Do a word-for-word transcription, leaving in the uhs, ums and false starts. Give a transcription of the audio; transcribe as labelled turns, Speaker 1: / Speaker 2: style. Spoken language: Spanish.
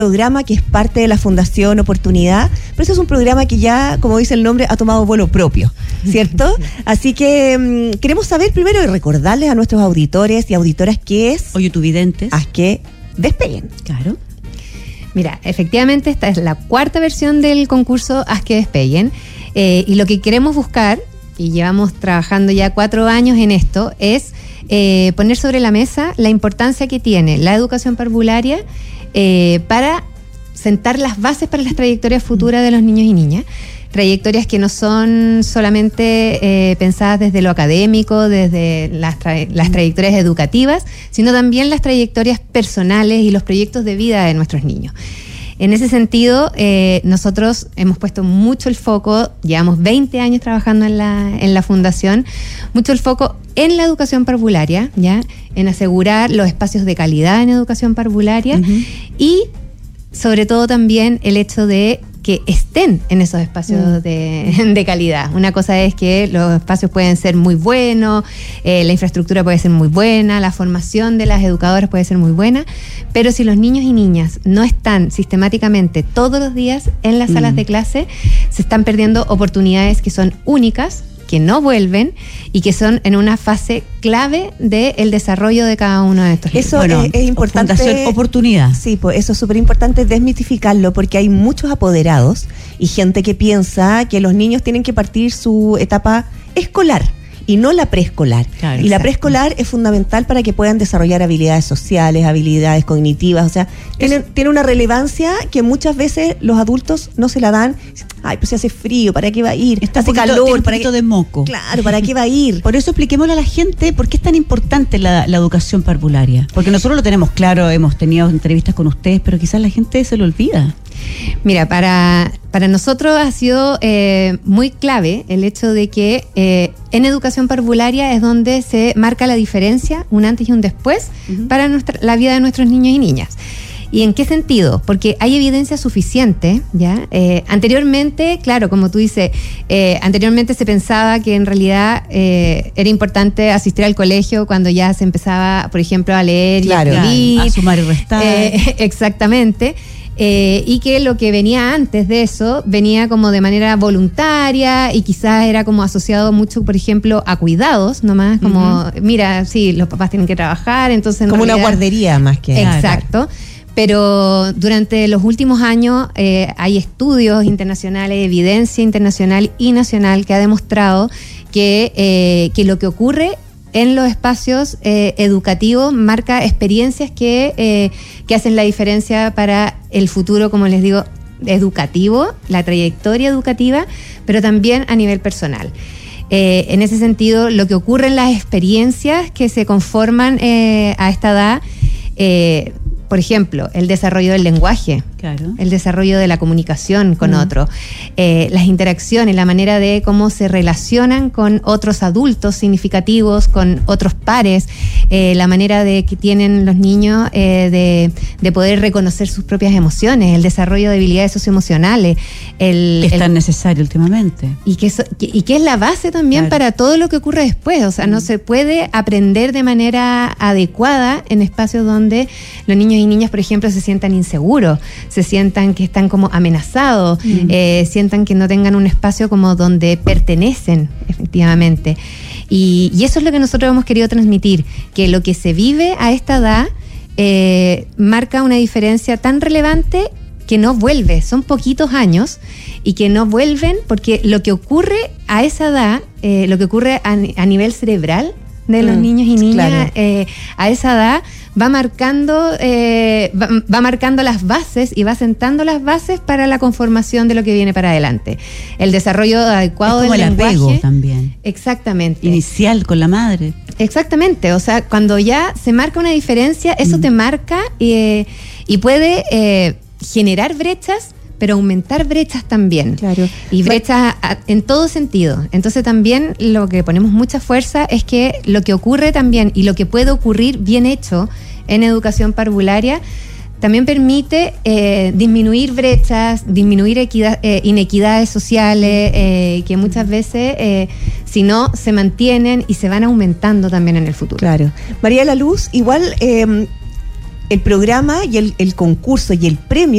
Speaker 1: programa que es parte de la Fundación Oportunidad, pero eso es un programa que ya, como dice el nombre, ha tomado vuelo propio, ¿cierto? Así que um, queremos saber primero y recordarles a nuestros auditores y auditoras qué es
Speaker 2: o youtuvidentes
Speaker 1: Haz que despeguen.
Speaker 2: Claro.
Speaker 3: Mira, efectivamente esta es la cuarta versión del concurso Haz que despeguen, eh, y lo que queremos buscar, y llevamos trabajando ya cuatro años en esto, es eh, poner sobre la mesa la importancia que tiene la educación parvularia eh, para sentar las bases para las trayectorias futuras de los niños y niñas. Trayectorias que no son solamente eh, pensadas desde lo académico, desde las, tra- las trayectorias educativas, sino también las trayectorias personales y los proyectos de vida de nuestros niños. En ese sentido, eh, nosotros hemos puesto mucho el foco, llevamos veinte años trabajando en la, en la Fundación, mucho el foco en la educación parvularia, ¿ya? En asegurar los espacios de calidad en educación parvularia, uh-huh. y sobre todo también el hecho de que estén en esos espacios mm. de, de calidad. Una cosa es que los espacios pueden ser muy buenos, eh, la infraestructura puede ser muy buena, la formación de las educadoras puede ser muy buena, pero si los niños y niñas no están sistemáticamente todos los días en las mm. salas de clase, se están perdiendo oportunidades que son únicas, que no vuelven y que son en una fase clave del desarrollo de cada uno de estos niños.
Speaker 1: Eso bueno, es, es importante.
Speaker 2: Fundación Oportunidad.
Speaker 1: Sí, pues eso es súper importante desmitificarlo, porque hay muchos apoderados y gente que piensa que los niños tienen que partir su etapa escolar y no la preescolar. Claro, y exacto. La preescolar es fundamental para que puedan desarrollar habilidades sociales, habilidades cognitivas, o sea, tiene, tiene una relevancia que muchas veces los adultos no se la dan. Ay, pues si hace frío, ¿para qué va a ir?
Speaker 2: Está
Speaker 1: hace
Speaker 2: poquito,
Speaker 1: calor,
Speaker 2: tiene un
Speaker 1: ¿para
Speaker 2: poquito
Speaker 1: qué?
Speaker 2: de moco.
Speaker 1: Claro, ¿para qué va a ir?
Speaker 2: Por eso expliquémosle a la gente por qué es tan importante la, la educación parvularia. Porque nosotros lo tenemos claro, hemos tenido entrevistas con ustedes, pero quizás la gente se lo olvida.
Speaker 3: Mira, para, para nosotros ha sido eh, muy clave el hecho de que eh, en educación parvularia es donde se marca la diferencia, un antes y un después, uh-huh. para nuestra, la vida de nuestros niños y niñas. ¿Y en qué sentido? Porque hay evidencia suficiente, ¿ya? Eh, anteriormente, claro, como tú dices, eh, anteriormente se pensaba que en realidad eh, era importante asistir al colegio cuando ya se empezaba, por ejemplo, a leer
Speaker 1: claro,
Speaker 3: y a escribir.
Speaker 2: A sumar y restar.
Speaker 3: Eh, exactamente. Eh, y que lo que venía antes de eso venía como de manera voluntaria y quizás era como asociado mucho, por ejemplo, a cuidados nomás, como, uh-huh. mira, sí, los papás tienen que trabajar, entonces...
Speaker 1: Como
Speaker 3: realidad,
Speaker 1: una guardería más que...
Speaker 3: Exacto. Pero durante los últimos años eh, hay estudios internacionales, evidencia internacional y nacional que ha demostrado que, eh, que lo que ocurre en los espacios eh, educativos marca experiencias que, eh, que hacen la diferencia para el futuro, como les digo, educativo, la trayectoria educativa, pero también a nivel personal. Eh, en ese sentido, lo que ocurre en las experiencias que se conforman eh, a esta edad, eh, por ejemplo, el desarrollo del lenguaje, claro. el desarrollo de la comunicación con mm. otros, eh, las interacciones, la manera de cómo se relacionan con otros adultos significativos, con otros pares, eh, la manera de que tienen los niños eh, de, de poder reconocer sus propias emociones, el desarrollo de habilidades socioemocionales. El,
Speaker 2: que es
Speaker 3: el,
Speaker 2: tan necesario últimamente.
Speaker 3: Y que, so, que, y que es la base también claro. para todo lo que ocurre después. O sea, mm. no se puede aprender de manera adecuada en espacios donde los niños y niñas, por ejemplo, se sientan inseguros, se sientan que están como amenazados, mm. eh, sientan que no tengan un espacio como donde pertenecen, efectivamente. Y, y eso es lo que nosotros hemos querido transmitir, que lo que se vive a esta edad eh, marca una diferencia tan relevante que no vuelve, son poquitos años y que no vuelven porque lo que ocurre a esa edad, eh, lo que ocurre a, a nivel cerebral de los mm, niños y niñas claro. eh, a esa edad va marcando eh, va, va marcando las bases y va sentando las bases para la conformación de lo que viene para adelante. El desarrollo adecuado
Speaker 2: es como
Speaker 3: del
Speaker 2: el
Speaker 3: lenguaje.
Speaker 2: Apego también.
Speaker 3: Exactamente.
Speaker 2: Inicial con la madre.
Speaker 3: Exactamente, o sea, cuando ya se marca una diferencia, eso mm. te marca eh, y puede eh, generar brechas, pero aumentar brechas también. Claro. Y brechas a, en todo sentido. Entonces también lo que ponemos mucha fuerza es que lo que ocurre también y lo que puede ocurrir bien hecho en educación parvularia también permite eh, disminuir brechas, disminuir equidad, eh, inequidades sociales eh, que muchas veces, eh, si no, se mantienen y se van aumentando también en el futuro.
Speaker 1: Claro. María de la Luz, igual... Eh, el programa y el, el concurso y el premio